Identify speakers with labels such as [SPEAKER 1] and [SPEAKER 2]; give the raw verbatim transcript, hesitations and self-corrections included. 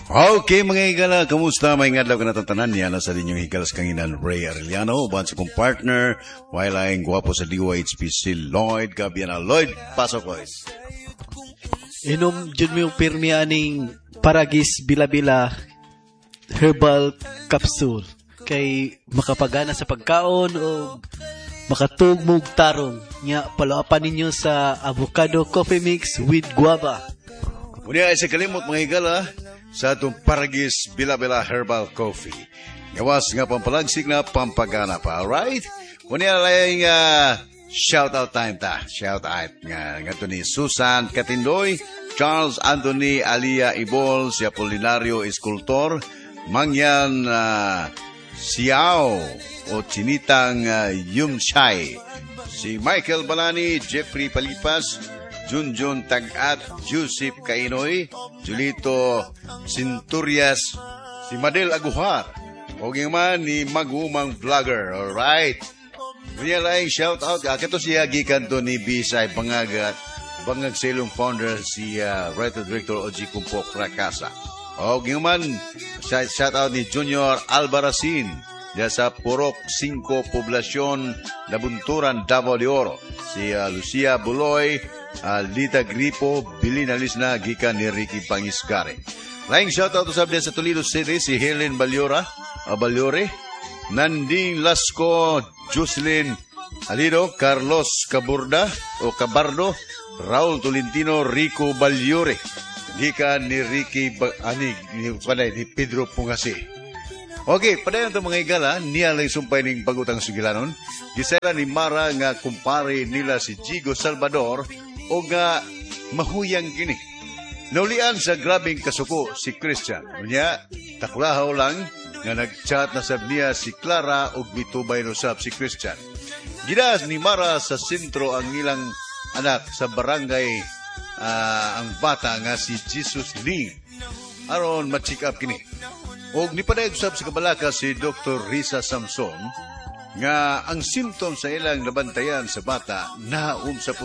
[SPEAKER 1] Okay, mga higala, kamusta? May ngadlaw ka natatanan niya na sa inyong higalas kanginan Ray Arellano, uban sa kong partner, while ayong guwapo sa D Y H P si Lloyd Gabiana. Lloyd, pasok ko.
[SPEAKER 2] Inom dyan mo yung pirmianing Paragis Bila-Bila Herbal Capsule kay makapagana sa pagkaon o makatugmog tarong nya palawapan ninyo sa avocado coffee mix with guava.
[SPEAKER 1] Muna ay sa kalimot mga higala sa itong Paragis Bila-Bila Herbal Coffee. Gawas nga pampalagsik na pampagana pa, alright? Muna ay uh, shout out time ta. Shout out nga nga to ni Susan Katindoy, Charles Anthony Alia Ibol, si Apolinario Escultor, Mangyan uh, Siao o Chinitang uh, Yumchay, si Michael Balani, Jeffrey Palipas, Junjun Tagat, Joseph Kainoy, Julito Cinturias, si Madel Aguhar, o man ni Magumang Vlogger, alright? Kanya lang shout out, kato siya gikan to ni Bisay Bangagat, Bangag Silong founder si uh, writer director O G Kumpok Rakasa. O man, shout out ni Junior Albaracin, diya sa Purok five Poblasyon Nabunturan, Davao de Oro. Si uh, Lucia Buloy, uh, Lita Gripo, Bilin Alisna, gikan ni Ricky Pangisgare. Laing shout out sa sa Toledo City, si Helen Balyora, uh, Balyore, Nanding Lasco, Jocelyn Alido, Carlos Caburda o Cabardo, Raul Tolentino, Rico Balyore, gikan ni Ricky ba- ani ni, ni Pedro Pungasi. Okay, padayon itong mga igala, niya lang sumpay ning bagutang sugilanon. Gisela ni Mara nga kumpare nila si Jigo Salvador o nga mahuyang kini. Naulian sa grabing kasuko si Christian. Unya, taklahaw lang nga nag-chat na sab niya si Clara o mitubay no sab si Christian. Gidas ni Mara sa sentro ang ilang anak sa barangay uh, ang bata nga si Jesus Lee. Aron ma-check up kini. Og nipadayag usab sa kabalaka si Doctor Risa Samson nga ang symptoms sa ilang nabantayan sa bata naum sa